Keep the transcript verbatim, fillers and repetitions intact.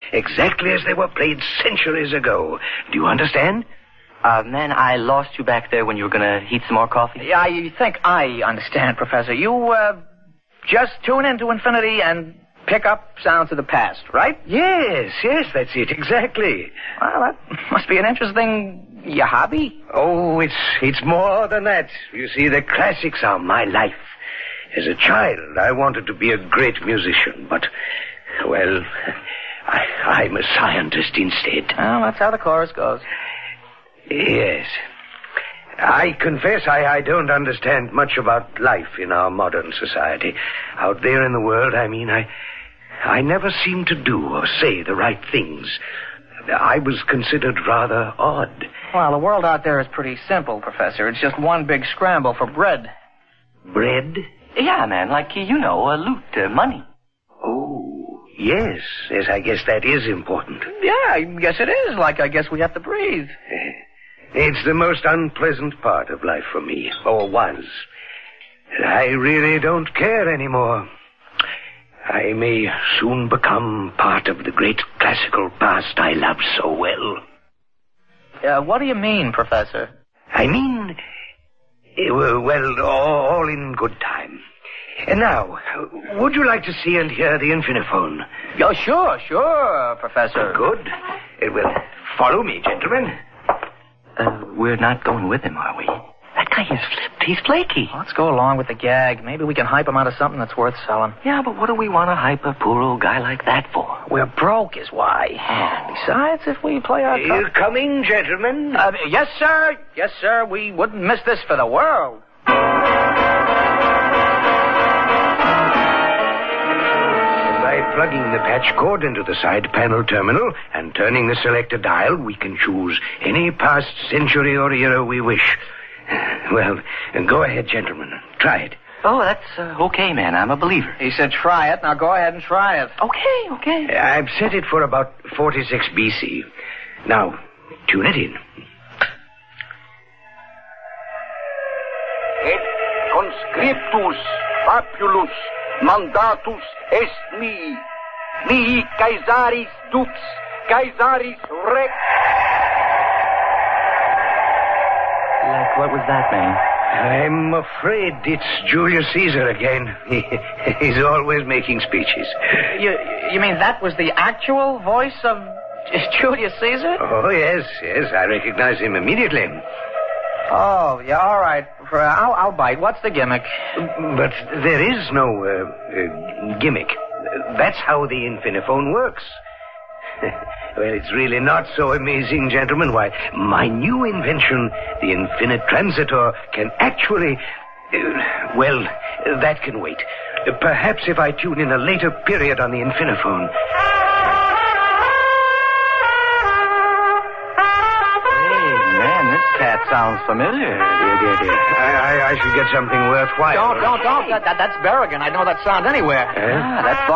Exactly as they were played centuries ago. Do you understand? Uh, man, I lost you back there when you were going to heat some more coffee. I think I understand, Professor. You, uh, just tune into infinity and pick up sounds of the past, right? Yes, yes, that's it, exactly. Well, that must be an interesting your hobby. Oh, it's it's more than that. You see, the classics are my life. As a child, I wanted to be a great musician, but, well, I, I'm a scientist instead. Well, that's how the chorus goes. Yes. I confess I, I don't understand much about life in our modern society. Out there in the world, I mean, I, I never seem to do or say the right things. I was considered rather odd. Well, the world out there is pretty simple, Professor. It's just one big scramble for bread. Bread? Yeah, man, like, you know, uh, loot, uh, money. Oh, yes. Yes, I guess that is important. Yeah, I guess it is. Like, I guess we have to breathe. It's the most unpleasant part of life for me, or was. I really don't care anymore. I may soon become part of the great classical past I love so well. Uh, what do you mean, Professor? I mean, uh, well, all, all in good time. And now, would you like to see and hear the Infiniphone? Oh, sure, sure, Professor. Good. It will follow me, gentlemen. Uh, we're not going with him, are we? That guy is flipped. He's flaky. Let's go along with the gag. Maybe we can hype him out of something that's worth selling. Yeah, but what do we want to hype a poor old guy like that for? We're broke is why. Oh. Besides, if we play our... You coming, gentlemen? Uh, yes, sir. Yes, sir. We wouldn't miss this for the world. By plugging the patch cord into the side panel terminal and turning the selector dial, we can choose any past century or era we wish. Well, go ahead, gentlemen. Try it. Oh, that's uh, okay, man. I'm a believer. He said try it. Now go ahead and try it. Okay, okay. I've set it for about forty-six B C. Now, tune it in. Et conscriptus populus mandatus est mi. Mihi Caesaris dux, Caesaris rex. Like, what was that, man? I'm afraid it's Julius Caesar again. He, he's always making speeches. You, you mean that was the actual voice of Julius Caesar? Oh, yes, yes. I recognize him immediately. Oh, yeah, all right. For, uh, I'll, I'll bite. What's the gimmick? But there is no uh, uh, gimmick. That's how the Infiniphone works. Well, it's really not so amazing, gentlemen. Why, my new invention, the Infinite Transitor, can actually... Uh, well, uh, that can wait. Uh, perhaps if I tune in a later period on the Infiniphone... Hey, man, this cat sounds familiar. Dear, dear, dear. I, I, I should get something worthwhile. Don't, don't, don't. That, that, that's Berrigan. I know that sound anywhere. Eh? Ah, that's